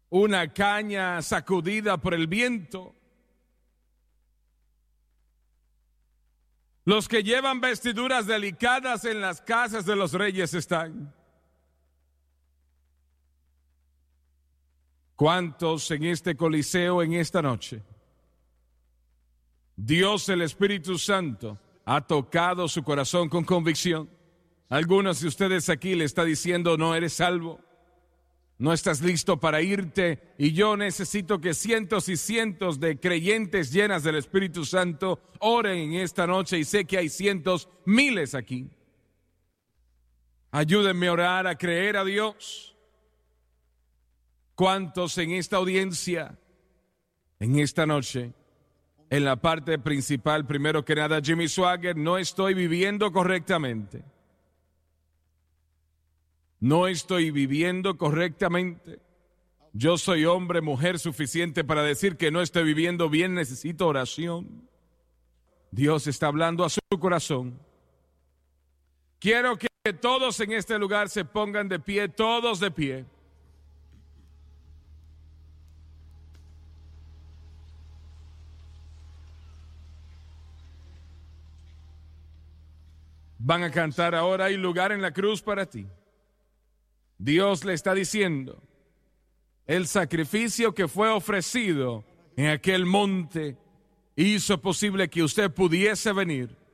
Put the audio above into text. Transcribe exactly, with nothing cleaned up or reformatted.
una caña sacudida por el viento. Los que llevan vestiduras delicadas en las casas de los reyes están. ¿Cuántos en este coliseo en esta noche? Dios, el Espíritu Santo, ha tocado su corazón con convicción. Algunos de ustedes aquí le está diciendo: no eres salvo, no estás listo para irte, y yo necesito que cientos y cientos de creyentes llenas del Espíritu Santo oren en esta noche, y sé que hay cientos, miles aquí. Ayúdenme a orar, a creer a Dios. ¿Cuántos en esta audiencia, en esta noche, en la parte principal, primero que nada, Jimmy Swaggart, no estoy viviendo correctamente? No estoy viviendo correctamente. Yo soy hombre, mujer suficiente para decir que no estoy viviendo bien, necesito oración. Dios está hablando a su corazón. Quiero que todos en este lugar se pongan de pie, todos de pie. Van a cantar ahora: hay lugar en la cruz para ti. Dios le está diciendo: el sacrificio que fue ofrecido en aquel monte hizo posible que usted pudiese venir.